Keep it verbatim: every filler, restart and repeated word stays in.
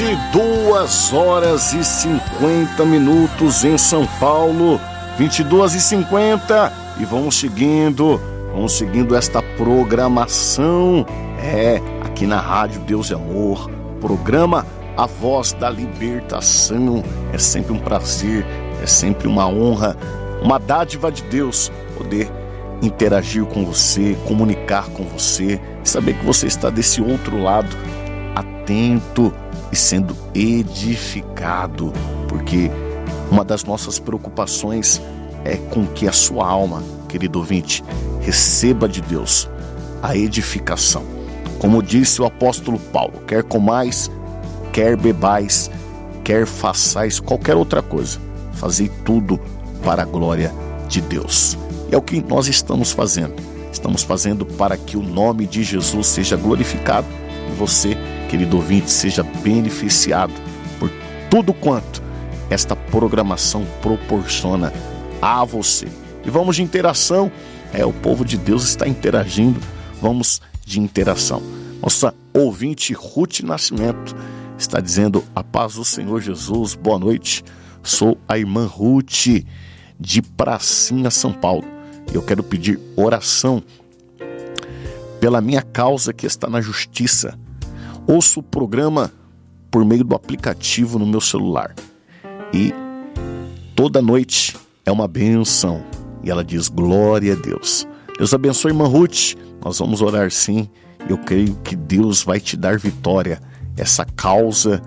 vinte e duas horas e cinquenta minutos em São Paulo, vinte e duas e cinquenta, e vamos seguindo, vamos seguindo esta programação, é, aqui na Rádio Deus e Amor, programa A Voz da Libertação. É sempre um prazer, é sempre uma honra, uma dádiva de Deus poder interagir com você, comunicar com você, saber que você está desse outro lado, atento e sendo edificado, porque uma das nossas preocupações é com que a sua alma, querido ouvinte, receba de Deus a edificação. Como disse o apóstolo Paulo, quer comais, quer bebais, quer façais qualquer outra coisa, fazei tudo para a glória de Deus. E é o que nós estamos fazendo. Estamos fazendo para que o nome de Jesus seja glorificado e você, querido ouvinte, seja beneficiado por tudo quanto esta programação proporciona a você. E vamos de interação. É, o povo de Deus está interagindo. Vamos de interação. Nossa ouvinte Ruth Nascimento está dizendo: a paz do Senhor Jesus, boa noite. Sou a irmã Ruth de Pracinha, São Paulo. E eu quero pedir oração pela minha causa que está na justiça. Ouço o programa por meio do aplicativo no meu celular. E toda noite é uma bênção. E ela diz: glória a Deus. Deus abençoe, irmã Ruth. Nós vamos orar sim. Eu creio que Deus vai te dar vitória. Essa causa